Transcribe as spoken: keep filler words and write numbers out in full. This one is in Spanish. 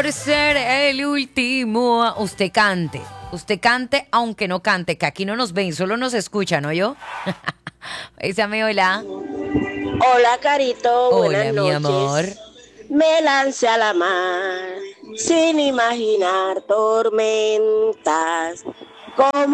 por ser el último. Usted cante, usted cante aunque no cante, que aquí no nos ven, solo nos escuchan, ¿no yo? Dígame hola. Hola, Carito, buenas Hola, mi amor. noches. Me lancé a la mar sin imaginar tormentas. Como